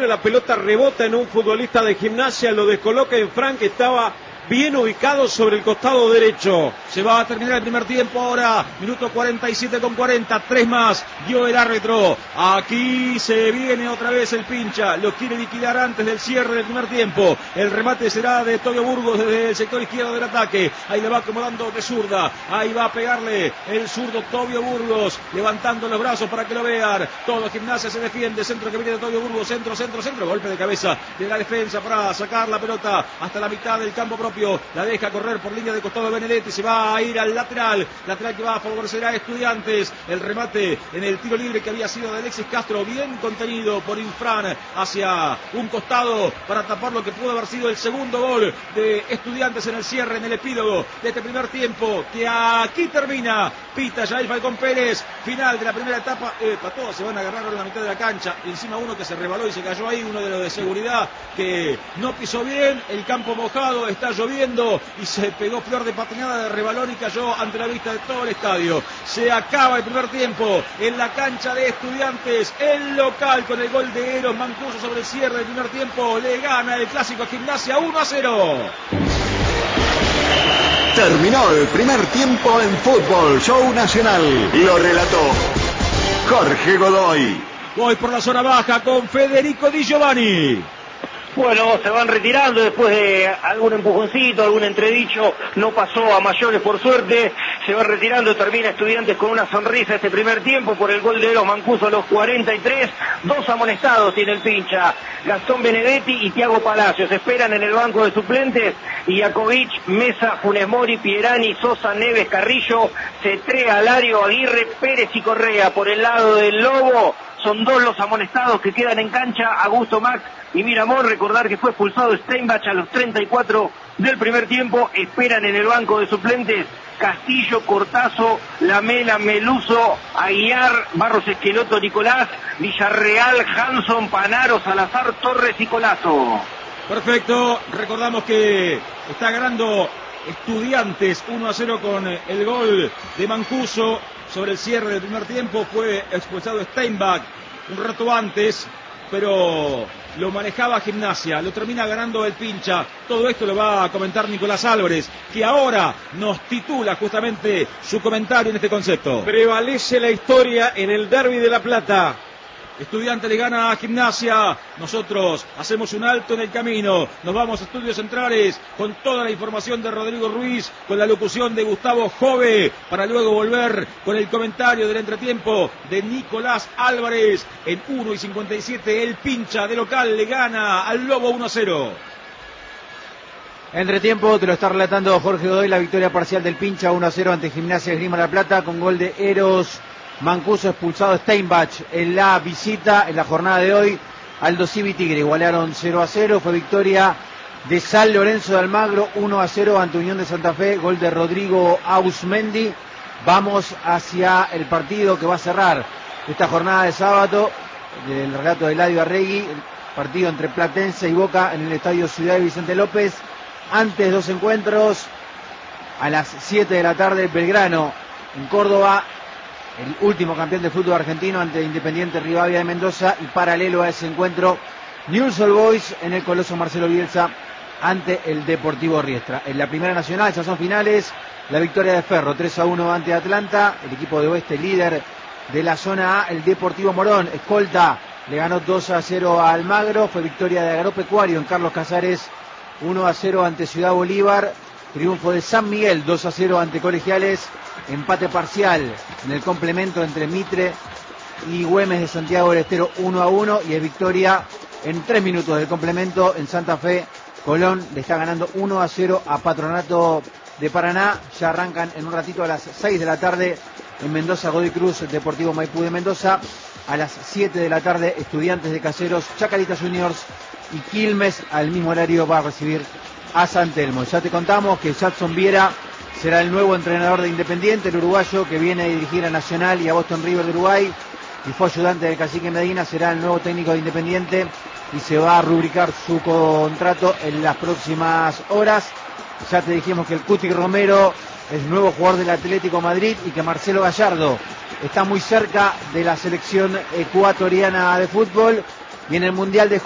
Bueno, la pelota rebota en un futbolista de Gimnasia, lo descoloca en Fran, que estaba bien ubicado sobre el costado derecho. Se va a terminar el primer tiempo ahora, minuto 47 con 40, 3 más, dio el árbitro. Aquí se viene otra vez el pincha, lo quiere liquidar antes del cierre del primer tiempo. El remate será de Tobio Burgos desde el sector izquierdo del ataque. Ahí le va acomodando de zurda, ahí va a pegarle el zurdo Tobio Burgos, levantando los brazos para que lo vean. Todo Gimnasia se defiende, centro que viene de Tobio Burgos, centro, golpe de cabeza de la defensa para sacar la pelota hasta la mitad del campo propio. La deja correr por línea de costado Benedetti, se va a ir al lateral que va a favorecer a Estudiantes. El remate en el tiro libre que había sido de Alexis Castro, bien contenido por Infran hacia un costado para tapar lo que pudo haber sido el segundo gol de Estudiantes en el cierre, en el epílogo de este primer tiempo, que aquí termina. Pita ya el Falcón Pérez, final de la primera etapa. Todos se van a agarrar en la mitad de la cancha, encima uno que se rebaló y se cayó ahí, uno de los de seguridad que no pisó bien, el campo mojado, está lloviendo y se pegó flor de patinada de rebalón y cayó ante la vista de todo el estadio. Se acaba el primer tiempo en la cancha de Estudiantes, el local, con el gol de Eros Mancuso sobre el cierre del primer tiempo. Le gana el clásico a Gimnasia 1-0. Terminó el primer tiempo en Fútbol Show Nacional. Lo relató Jorge Godoy. Voy por la zona baja con Federico Di Giovanni. Bueno, se van retirando después de algún empujoncito, algún entredicho, no pasó a mayores por suerte, se van retirando, termina Estudiantes con una sonrisa este primer tiempo por el gol de Eros Mancuso a los 43, 2 amonestados tiene el pincha, Gastón Benedetti y Thiago Palacios, esperan en el banco de suplentes, Iakovic, Mesa, Funes Mori, Pierani, Sosa, Neves, Carrillo, Cetrea, Alario, Aguirre, Pérez y Correa. Por el lado del Lobo, son 2 los amonestados que quedan en cancha, Augusto Max y Miramón. Recordar que fue expulsado Steinbach a los 34 del primer tiempo. Esperan en el banco de suplentes Castillo, Cortazo, Lamela, Meluso, Aguiar, Barros Esqueloto, Nicolás, Villarreal, Hanson, Panaro, Salazar, Torres y Colazo. Perfecto, recordamos que está ganando Estudiantes 1-0 con el gol de Mancuso. Sobre el cierre del primer tiempo fue expulsado Steinbach un rato antes, pero lo manejaba Gimnasia, lo termina ganando el pincha. Todo esto lo va a comentar Nicolás Álvarez, que ahora nos titula justamente su comentario en este concepto. Prevalece la historia en el Derby de La Plata. Estudiante le gana a Gimnasia. Nosotros hacemos un alto en el camino. Nos vamos a Estudios Centrales con toda la información de Rodrigo Ruiz, con la locución de Gustavo Jove, para luego volver con el comentario del entretiempo de Nicolás Álvarez. En 1:57 el pincha de local le gana al Lobo 1-0. Entretiempo, te lo está relatando Jorge Godoy, la victoria parcial del pincha 1-0 ante Gimnasia Esgrima La Plata, con gol de Eros Mancuso, expulsado Steinbach en la visita en la jornada de hoy. Aldo Civi Tigre igualaron 0-0, fue victoria de San Lorenzo de Almagro 1-0 ante Unión de Santa Fe, gol de Rodrigo Ausmendi. Vamos hacia el partido que va a cerrar esta jornada de sábado, del relato de Eladio Arregui, el partido entre Platense y Boca en el Estadio Ciudad de Vicente López. Antes 2 encuentros, a las 7 de la tarde, Belgrano en Córdoba, el último campeón de fútbol argentino ante Independiente Rivadavia de Mendoza, y paralelo a ese encuentro, Newell's Old Boys en el Coloso Marcelo Bielsa ante el Deportivo Riestra. En la Primera Nacional ya son finales, la victoria de Ferro 3-1 ante Atlanta, el equipo de Oeste líder de la zona A. El Deportivo Morón, escolta, le ganó 2-0 a Almagro, fue victoria de Agropecuario en Carlos Casares 1-0 ante Ciudad Bolívar, triunfo de San Miguel 2-0 ante Colegiales, empate parcial en el complemento entre Mitre y Güemes de Santiago del Estero 1-1, y es victoria en 3 minutos del complemento en Santa Fe. Colón le está ganando 1-0 a Patronato de Paraná. Ya arrancan en un ratito a las 6 de la tarde en Mendoza, Godoy Cruz, Deportivo Maipú de Mendoza. A las 7 de la tarde, Estudiantes de Caseros, Chacarita Juniors y Quilmes. Al mismo horario va a recibir a San Telmo. Ya te contamos que Jadson Viera será el nuevo entrenador de Independiente, el uruguayo que viene a dirigir a Nacional y a Boston River de Uruguay, y fue ayudante del Cacique Medina. Será el nuevo técnico de Independiente y se va a rubricar su contrato en las próximas horas. Ya te dijimos que el Cuti Romero es nuevo jugador del Atlético Madrid y que Marcelo Gallardo está muy cerca de la selección ecuatoriana de fútbol, y en el Mundial de